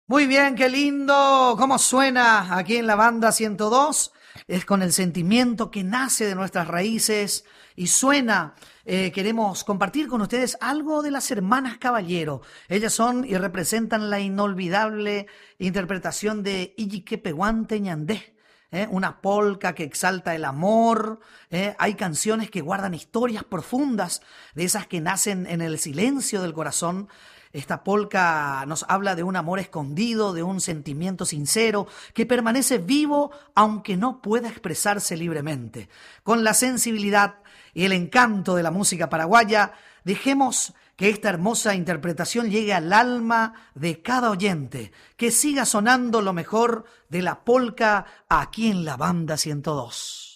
Muy bien, qué lindo. ¿Cómo suena aquí en la banda 102? Es con el sentimiento que nace de nuestras raíces y suena. Queremos compartir con ustedes algo de las hermanas Caballero. Ellas son y representan la inolvidable interpretación de Iyiquepehuante Ñandé. Una polca que exalta el amor. Hay canciones que guardan historias profundas, de esas que nacen en el silencio del corazón. Esta polca nos habla de un amor escondido, de un sentimiento sincero que permanece vivo aunque no pueda expresarse libremente. Con la sensibilidad y el encanto de la música paraguaya, dejemos que esta hermosa interpretación llegue al alma de cada oyente, que siga sonando lo mejor de la polca aquí en la banda 102.